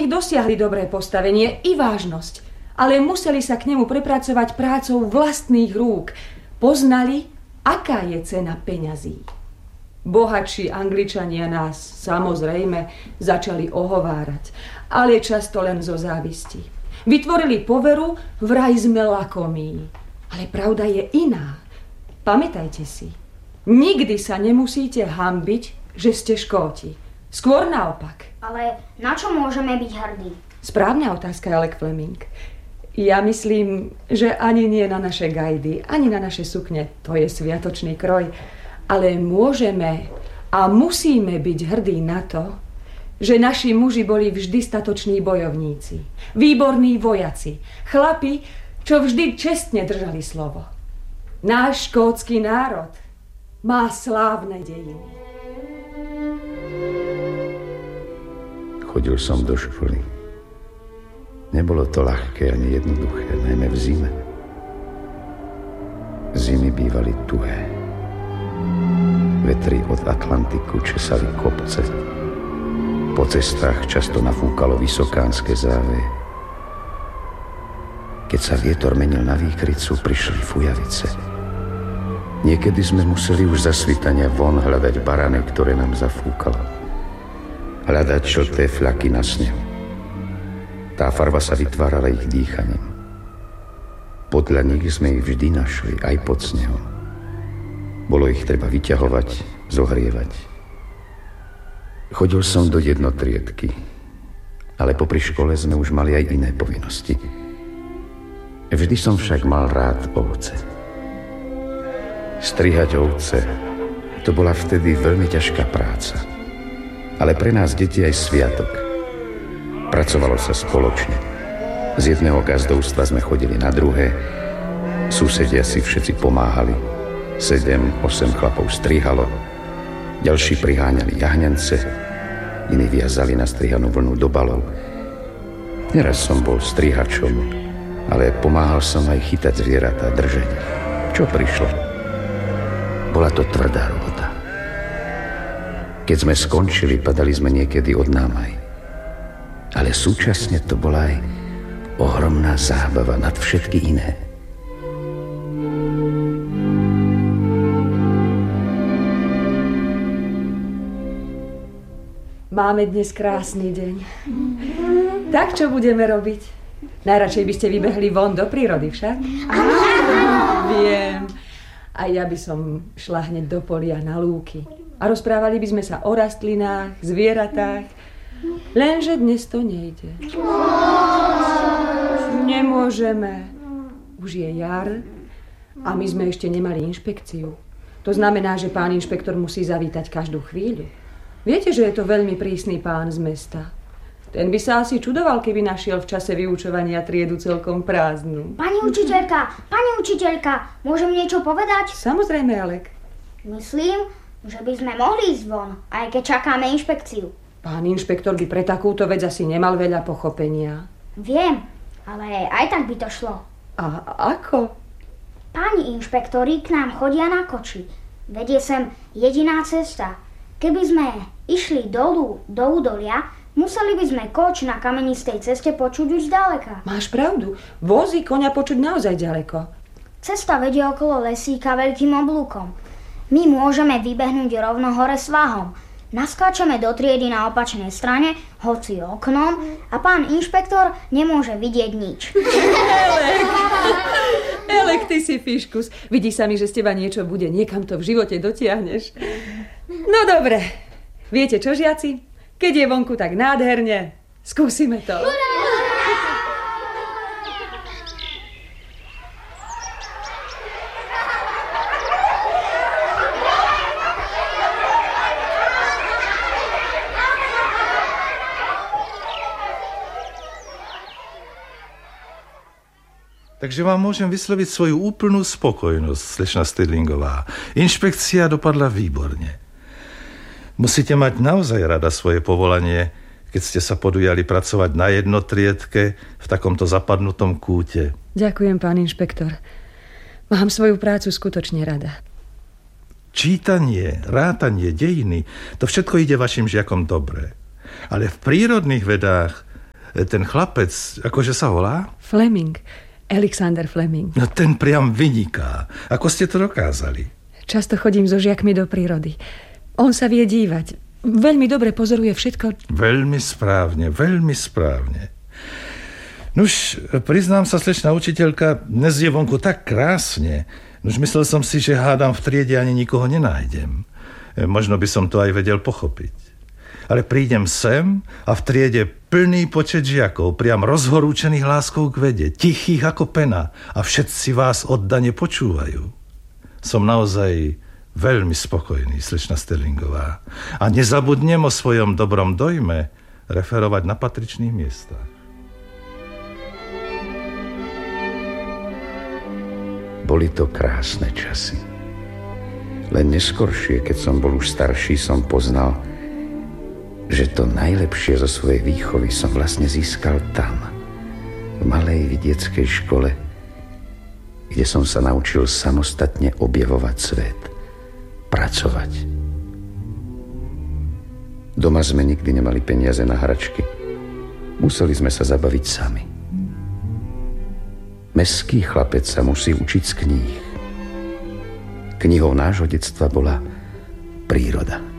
nich dosiahli dobré postavenie i vážnosť, ale museli sa k nemu prepracovať prácou vlastných rúk. Poznali, aká je cena peňazí. Bohatší Angličania nás samozrejme začali ohovárať, ale často len zo závisti. Vytvorili poveru, vraj sme lakomí. Ale pravda je iná. Pamätajte si, nikdy sa nemusíte hanbiť, že ste Škóti. Skôr naopak. Ale na čo môžeme byť hrdí? Správna otázka, Alec Fleming. Ja myslím, že ani nie na naše gajdy, ani na naše sukne. To je sviatočný kroj. Ale môžeme a musíme byť hrdí na to, že naši muži boli vždy statoční bojovníci, výborní vojaci, chlapi, čo vždy čestne držali slovo. Náš škótsky národ má slávne dejiny. Chodil som do školy. Nebolo to ľahké ani jednoduché, najmä v zime. Zimy bývali tuhé. Vetry od Atlantiku česali kopce. Po cestách často nafúkalo vysokánske záveje. Keď sa vietor menil na výkricu, prišli fujavice. Niekedy sme museli už za svitania von hľadať barane, ktoré nám zafúkalo. Hľadať žlté fľaky na snehu. Tá farba sa vytvárala ich dýchaním. Podľa nich sme ich vždy našli, aj pod snehom. Bolo ich treba vyťahovať, zohrievať. Chodil som do jednotriedky, ale popri škole sme už mali aj iné povinnosti. Vždy som však mal rád ovce. Strihať ovce, to bola vtedy veľmi ťažká práca. Ale pre nás deti aj sviatok. Pracovalo sa spoločne. Z jedného gazdovstva sme chodili na druhé. Susedia si všetci pomáhali. 7-8 chlapov strihalo. Ďalší priháňali jahňance, iní viazali na strihanú vlnu do balov. Neraz som bol strihačom, ale pomáhal som aj chytať zvieratá, držať ich. Čo prišlo? Bola to tvrdá robota. Keď sme skončili, padali sme niekedy od námaj. Ale súčasne to bola aj ohromná zábava nad všetky iné. Máme dnes krásny deň. Tak čo budeme robiť? Najradšej by ste vybehli von do prírody, však? Viem. A ja by som šla hneď do polia na lúky. A rozprávali by sme sa o rastlinách, zvieratách. Lenže dnes to nejde. Nemôžeme. Už je jar a my sme ešte nemali inšpekciu. To znamená, že pán inšpektor musí zavítať každú chvíľu. Viete, že je to veľmi prísny pán z mesta. Ten by sa asi čudoval, keby našiel v čase vyučovania triedu celkom prázdnu. Pani učiteľka, môžem niečo povedať? Samozrejme, Alek. Myslím, že by sme mohli ísť von, aj keď čakáme inšpekciu. Pán inšpektor by pre takúto vec asi nemal veľa pochopenia. Viem, ale aj tak by to šlo. A ako? Páni inšpektori k nám chodia na koči. Vedie sem jediná cesta. Keby sme išli dolu do údolia, museli by sme koč na kamenistej ceste počuť už zďaleka. Máš pravdu. Vozy koňa počuť naozaj ďaleko. Cesta vedie okolo lesíka veľkým oblúkom. My môžeme vybehnúť rovno hore svahom. Naskáčeme do triedy na opačnej strane, hoci oknom, a pán inšpektor nemôže vidieť nič. Elek, ty si fiškus. Vidí sa mi, že z teba niečo bude. Niekam to v živote dotiahneš. No dobre. Viete čo, žiaci? Keď je vonku tak nádherne, skúsime to. Takže vám môžem vysloviť svoju úplnú spokojnosť, slečna Stirlingová. Inšpekcia dopadla výborne. Musíte mať naozaj rada svoje povolanie, keď ste sa podujali pracovať na jednotriedke v takomto zapadnutom kúte. Ďakujem, pán inšpektor. Mám svoju prácu skutočne rada. Čítanie, rátanie, dejiny, to všetko ide vašim žiakom dobre. Ale v prírodných vedách ten chlapec, akože sa volá? Fleming. Alexander Fleming. No ten priam vyniká. Ako ste to dokázali? Často chodím so žiakmi do prírody. On sa vie dívať. Veľmi dobre pozoruje všetko. Veľmi správne, veľmi správne. Nuž, priznám sa, slečná učiteľka, dnes je vonku tak krásne. Nuž, myslel som si, že hádam v triede ani nikoho nenájdem. Možno by som to aj vedel pochopiť. Ale prídem sem a v triede plný počet žiakov, priam rozhorúčených láskou k vede, tichých ako pena a všetci vás oddane počúvajú. Som naozaj veľmi spokojný, slečna Sterlingová. A nezabudnem o svojom dobrom dojme referovať na patričných miestach. Boli to krásne časy. Len neskoršie, keď som bol už starší, som poznal, že to najlepšie zo svojej výchovy som vlastne získal tam, v malej vidieckej škole, kde som sa naučil samostatne objavovať svet, pracovať. Doma sme nikdy nemali peniaze na hračky. Museli sme sa zabaviť sami. Mestský chlapec sa musí učiť z kníh. Knihou nášho detstva bola príroda.